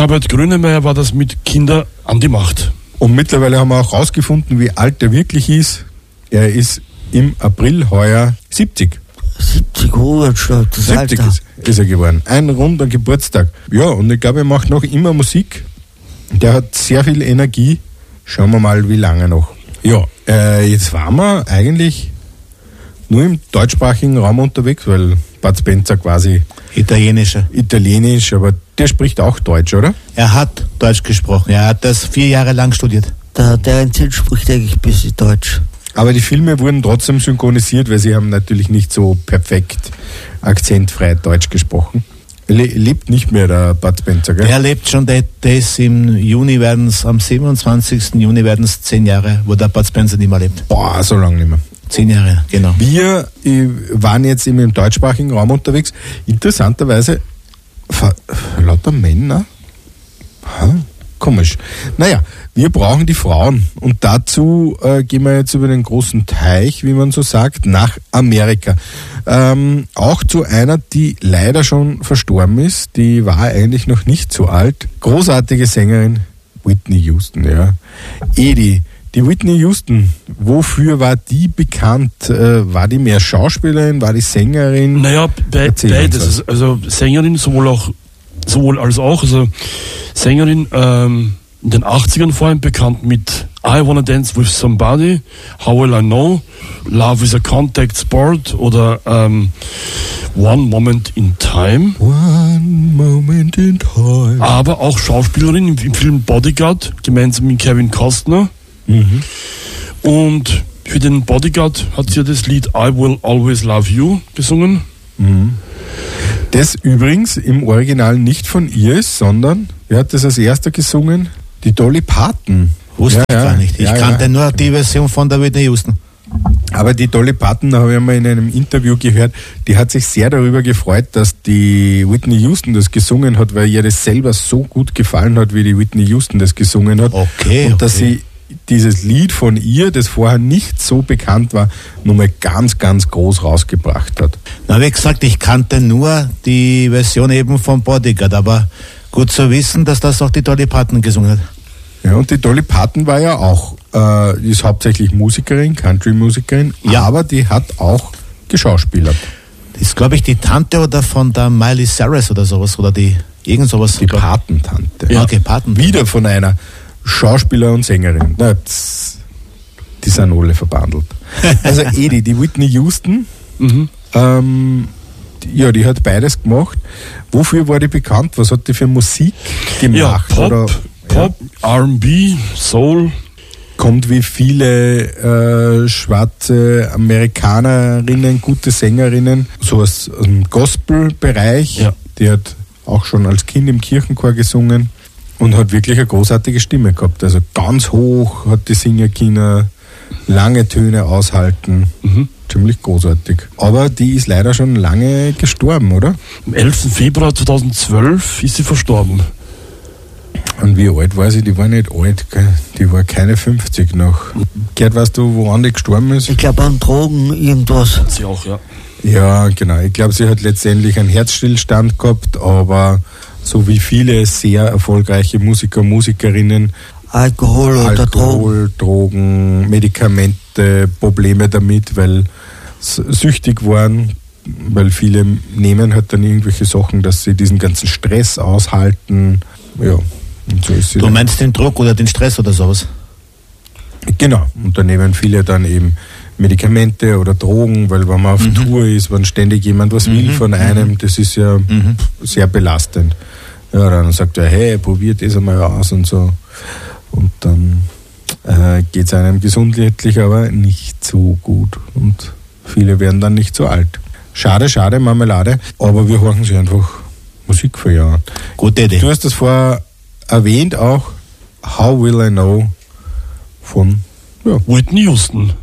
Herbert Grönemeyer war das mit Kinder an die Macht. Und mittlerweile haben wir auch rausgefunden, wie alt er wirklich ist. Er ist im April heuer 70. 70, das 70 ist er geworden. Ein runder Geburtstag. Ja, und ich glaube, er macht noch immer Musik. Der hat sehr viel Energie. Schauen wir mal, wie lange noch. Ja, jetzt waren wir eigentlich nur im deutschsprachigen Raum unterwegs, weil Bud Spencer quasi Italienisch, aber der spricht auch Deutsch, oder? Er hat Deutsch gesprochen. Er hat das 4 Jahre lang studiert. Der Terence spricht eigentlich ein bisschen Deutsch. Aber die Filme wurden trotzdem synchronisiert, weil sie haben natürlich nicht so perfekt akzentfrei Deutsch gesprochen. Lebt nicht mehr der Bud Spencer, gell? Er lebt schon, das im Juni am 27. Juni werden es 10 Jahre, wo der Bud Spencer nicht mehr lebt. Boah, so lange nicht mehr. 10 Jahre, genau. Wir waren jetzt im deutschsprachigen Raum unterwegs. Interessanterweise lauter Männer. Komisch. Naja, wir brauchen die Frauen und dazu gehen wir jetzt über den großen Teich, wie man so sagt, nach Amerika. Auch zu einer, die leider schon verstorben ist, die war eigentlich noch nicht so alt. Großartige Sängerin, Whitney Houston, ja. Edi, die Whitney Houston, wofür war die bekannt? War die mehr Schauspielerin, war die Sängerin? Naja, beides. Also Sängerin sowohl als auch. Also Sängerin in den 80ern vor allem bekannt mit I Wanna Dance With Somebody, How Will I Know, Love is a Contact Sport oder One Moment in Time. One Moment in Time. Aber auch Schauspielerin im Film Bodyguard, gemeinsam mit Kevin Costner. Mhm. Und für den Bodyguard hat sie ja das Lied I Will Always Love You gesungen. Mhm. Das übrigens im Original nicht von ihr ist, sondern, wer hat das als erster gesungen? Die Dolly Parton. Wusste ich gar nicht. Ich kannte nur die Version von der Whitney Houston. Aber die Dolly Parton, da habe ich mal in einem Interview gehört, die hat sich sehr darüber gefreut, dass die Whitney Houston das gesungen hat, weil ihr das selber so gut gefallen hat, wie die Whitney Houston das gesungen hat. Und dass sie dieses Lied von ihr, das vorher nicht so bekannt war, nochmal ganz, ganz groß rausgebracht hat. Na, wie gesagt, ich kannte nur die Version eben von Bodyguard, aber gut zu wissen, dass das auch die Dolly Parton gesungen hat. Ja, und die Dolly Parton war ja auch, ist hauptsächlich Musikerin, Country-Musikerin, ja, aber die hat auch geschauspielert. Das ist, glaube ich, die Tante oder von der Miley Cyrus oder sowas, oder irgend sowas. Die Patentante. Ja, okay, Patentante. Wieder von einer Schauspieler und Sängerin. Na, die sind alle verbandelt. Also Edi, die Whitney Houston, die hat beides gemacht. Wofür war die bekannt? Was hat die für Musik gemacht? Ja, Pop, R&B, Soul. Kommt wie viele schwarze Amerikanerinnen, gute Sängerinnen, so aus dem Gospel-Bereich. Ja. Die hat auch schon als Kind im Kirchenchor gesungen und hat wirklich eine großartige Stimme gehabt. Also ganz hoch hat die Singerkinder, lange Töne aushalten. Ziemlich großartig. Aber die ist leider schon lange gestorben, oder? Am 11. Februar 2012 ist sie verstorben. Und wie alt war sie? Die war nicht alt, gell? Die war keine 50 noch. Gerd, weißt du, woran die gestorben ist? Ich glaube an Drogen, irgendwas. Sie auch, ja. Ja, genau. Ich glaube, sie hat letztendlich einen Herzstillstand gehabt, aber so wie viele sehr erfolgreiche Musiker, Musikerinnen, Alkohol, Drogen, Medikamente, Probleme damit, weil sie süchtig waren, weil viele nehmen halt dann irgendwelche Sachen, dass sie diesen ganzen Stress aushalten. Ja, und so ist sie. Du meinst den Druck oder den Stress oder sowas? Genau, und da nehmen viele dann eben Medikamente oder Drogen, weil wenn man auf Tour ist, wenn ständig jemand was will von einem, das ist ja sehr belastend. Ja, dann sagt er, hey, probiert das einmal aus und so. Und dann geht es einem gesundheitlich aber nicht so gut und viele werden dann nicht so alt. Schade, Marmelade, aber wir hören sie einfach Musik für ja. Gute Idee. Du hast das vorher erwähnt auch, How Will I Know von Whitney Houston.